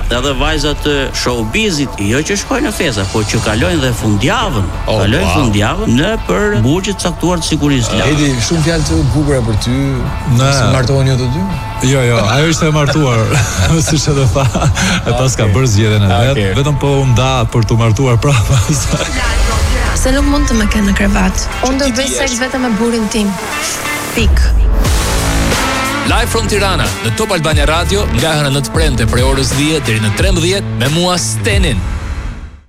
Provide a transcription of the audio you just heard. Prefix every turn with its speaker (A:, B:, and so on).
A: edhe vajzat të showbizit, jo që shkojnë në festa, po që kalojnë dhe fundjavën. Kalojnë fundjavën në për burgje të caktuar të sigurisë.
B: Edi, shumë fjalë të bukura për ty. Si martoheni ju të dy?
C: Jo, ajo ishte e martuar, siç edhe tha, e pas ka bërë zgjedhjen e vet, vetëm po u nda për të martuar prapë.
D: Se nuk mund të më kenë në krevat. Unë do bëj seks vetëm me burrin tim. Pik.
E: Live from Tirana në Top Albania Radio nga hëna 9 premte prej orës 10 deri në 13 me mua Stenin.